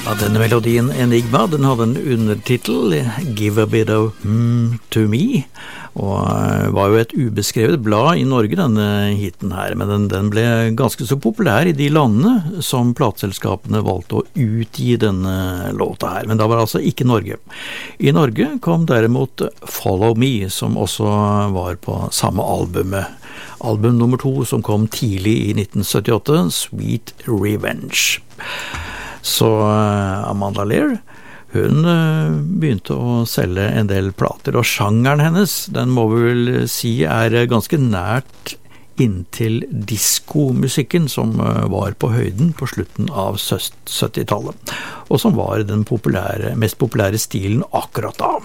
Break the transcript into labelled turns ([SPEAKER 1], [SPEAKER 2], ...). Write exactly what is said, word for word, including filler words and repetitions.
[SPEAKER 1] Ja, denne melodien Enigma, den hadde en undertitel, Give a bit of mm to me, og var jo et ubeskrevet blad i Norge, denne hiten her, men den, den ble ganske så populær i de landene som plateselskapene valgte å utgi denne låta her, men da var altså ikke Norge. I Norge kom derimot Follow Me, som også var på samme albumet. Album nummer to som kom tidlig i nitten syttiåtte, Sweet Revenge. Så Amanda Lear, hun begynte å selge en del plater, og sjangeren hennes, den må vi vel si er ganske nært inntil diskomusikken som var på høyden på slutten av syttitallet, og som var den populære, mest populære stilen akkurat da.